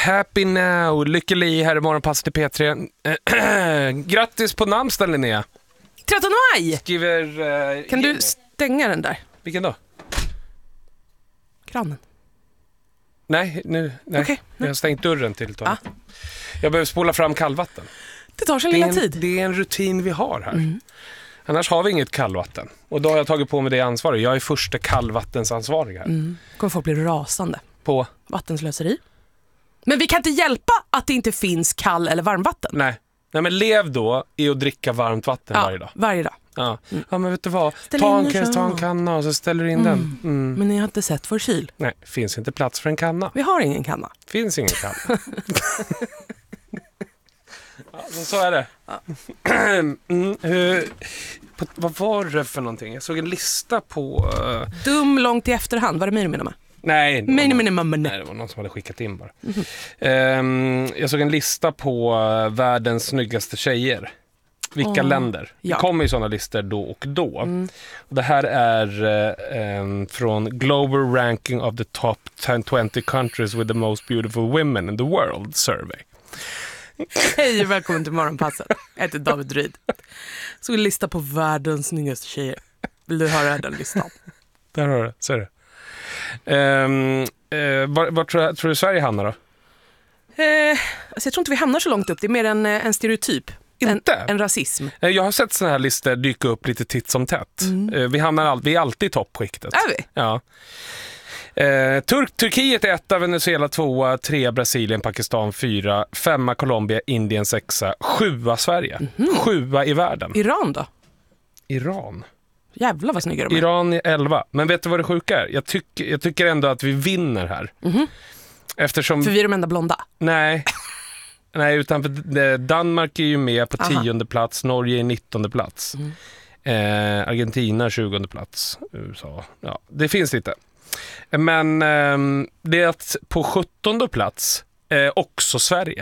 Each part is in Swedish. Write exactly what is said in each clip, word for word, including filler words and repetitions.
Happy now, lycklig här i morgonpass till P tre. Grattis på namnsdagen, Linnea. trettonde maj! Skriver... Uh, kan du stänga den där? Vilken då? Kranen. Nej, nu, nej. Okay, jag har stängt dörren till toaletten. Ah. Jag behöver spola fram kallvatten. Det tar sin lilla en, tid. Det är en rutin vi har här. Mm. Annars har vi inget kallvatten. Och då har jag tagit på mig det ansvaret. Jag är första kallvattensansvarig här. Mm. Kommer folk bli rasande. På? Vattenslöseri. Men vi kan inte hjälpa att det inte finns kall- eller varmvatten. Nej. Nej, men lev då i att dricka varmt vatten ja, varje dag. varje dag. Ja. Mm. ja, men vet du vad? Ställ ta en, in ta en kanna och så ställer du in mm. den. Mm. Men ni har inte sett vår kyl. Nej, finns inte plats för en kanna. Vi har ingen kanna. Finns ingen kanna. ja, så är det. Ja. mm, hur, på, vad var det för någonting? Jag såg en lista på... Uh... Dum långt i efterhand. Var det mig du menar med? Nej, det men, någon, men, men, men. nej, det var någon som hade skickat in bara. Mm-hmm. Um, jag såg en lista på uh, världens snyggaste tjejer. Vilka oh, länder? Ja. Det kommer ju sådana listor då och då. Mm. Och det här är uh, um, från Global Ranking of the Top twenty Countries with the Most Beautiful Women in the World Survey. Hej och välkommen till Morgonpasset. Jag heter David Ryd. Så vi listar på världens snyggaste tjejer. Vill du höra den listan? Där har du, ser du. Um, uh, var, var tror, tror du Sverige hamnar då? Eh, alltså jag tror inte vi hamnar så långt upp. Det är mer en, en stereotyp. Inte? En, en rasism. Jag har sett såna här listor dyka upp lite titt som tätt. Mm. Uh, vi, hamnar all, vi är alltid i toppskiktet. Är vi? Ja. Eh, Tur- Turkiet är etta, Venezuela tvåa, trea Brasilien, Pakistan fyra, femma Colombia, Indien sexa, sjua Sverige, Mm-hmm. sjua i världen. Iran då? Iran? Jävlar vad snygga de är. Iran är elva. Men vet du vad det sjuka är? Jag, tyck, jag tycker ändå att vi vinner här. Mm-hmm. Eftersom... För vi är de enda blonda. Nej. Nej, utan för Danmark är ju med på Aha. tionde plats, Norge är nittonde plats. Mm. Eh, Argentina tjugonde plats, U S A. Ja, det finns lite. Men eh, det är att på sjuttonde plats eh, också Sverige.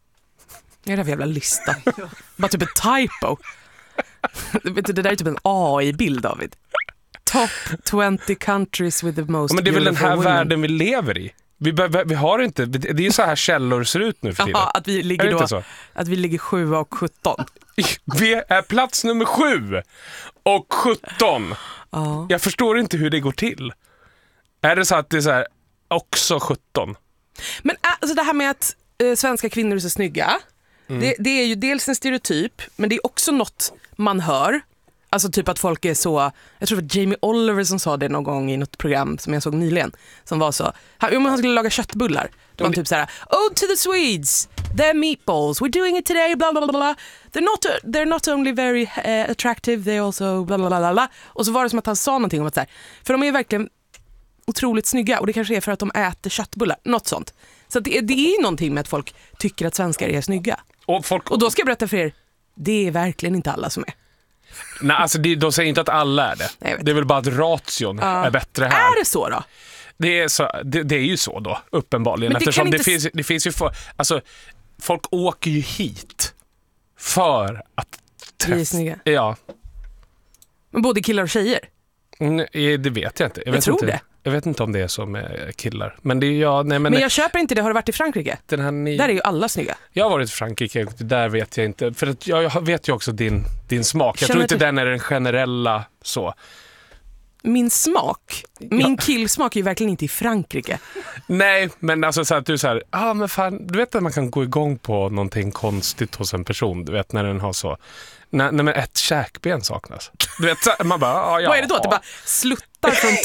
Det är en jävla lista. Bara typ en typo. Vet du, det där är typ en A I-bild, David. Top twenty countries with the most Ja, men det är väl den här women. världen vi lever i. Vi, be- vi har inte, det är ju så här källor ser ut nu för tiden. Jaha, att vi ligger Är det då, inte så? att vi ligger sjua och sjutton. Vi är plats nummer sju och sjutton. Ja. Jag förstår inte hur det går till. Är det så att det är så här också sjutton? Men alltså det här med att eh, svenska kvinnor är så snygga, Mm. det, det är ju dels en stereotyp, men det är också något man hör. Alltså typ att folk är så, jag tror det var Jamie Oliver som sa det någon gång i något program som jag såg nyligen, som var så, han, han skulle laga köttbullar. Det var typ så här: "Oh, to the Swedes, they're meatballs, we're doing it today, bla bla bla bla. They're not, they're not only very uh, attractive, they also bla bla bla bla." Och så var det som att han sa någonting om att så här, för de är verkligen otroligt snygga, och det kanske är för att de äter köttbullar, något sånt. Så det, det är ju någonting med att folk tycker att svenskar är snygga. Och, folk... Och då ska jag berätta för er, det är verkligen inte alla som är. Nej, alltså det, de säger inte att alla är det. Nej, jag vet. Det är väl bara att ration Ja. är bättre här. Är det så då? Det är, så, det, det är ju så då, uppenbarligen. Men det Eftersom kan det, inte... finns, det finns ju för, alltså, folk åker ju hit för att Vi är snygga. Ja. Men både killar och tjejer? Mm, det vet jag inte. Jag, Jag vet tror inte. det. Jag vet inte om det är som med killar. Men det är ja, nej, men, Men jag köper inte det. Har du varit i Frankrike? den här ni... Där är ju alla snygga. Jag har varit i Frankrike, där vet jag inte. För att jag, jag vet ju också din, din smak. Jag Känner tror inte du- den är den generella så. Min smak, min killsmak är ju verkligen inte i Frankrike. Nej, men alltså så att du är så här, ah, men fan, du vet att man kan gå igång på någonting konstigt hos en person, du vet när den har så, när, när ett käkben saknas. Du vet, så, man bara, ah, ja. Vad är det då? Att det bara sluttar från